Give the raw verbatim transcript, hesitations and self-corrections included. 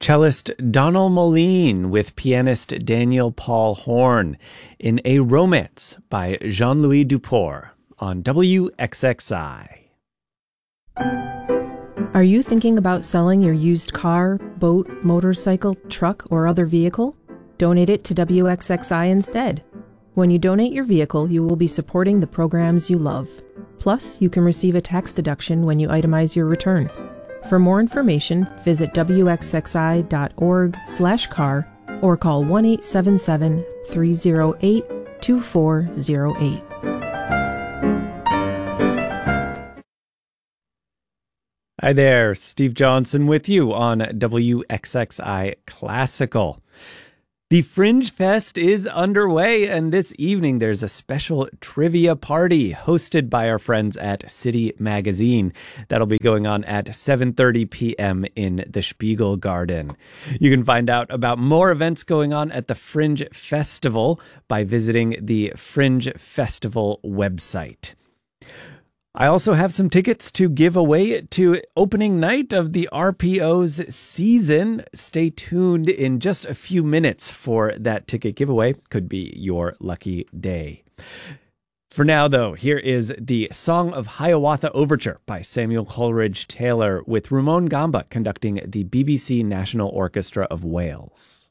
Cellist Donald Moline with pianist Daniel Paul Horn in A Romance by Jean-Louis Duport on W X X I. Are you thinking about selling your used car, boat, motorcycle, truck, or other vehicle? Donate it to W X X I instead. When you donate your vehicle, you will be supporting the programs you love. Plus, you can receive a tax deduction when you itemize your return. For more information, visit W X X I dot org slash car or call one eight seven seven, three oh eight, two four oh eight. Hi there, Steve Johnson with you on W X X I Classical. The Fringe Fest is underway, and this evening there's a special trivia party hosted by our friends at City Magazine. That'll be going on at seven thirty p.m. in the Spiegel Garden. You can find out about more events going on at the Fringe Festival by visiting the Fringe Festival website. I also have some tickets to give away to opening night of the R P O's season. Stay tuned in just a few minutes for that ticket giveaway. Could be your lucky day. For now, though, here is the Song of Hiawatha Overture by Samuel Coleridge Taylor with Ramon Gamba conducting the B B C National Orchestra of Wales.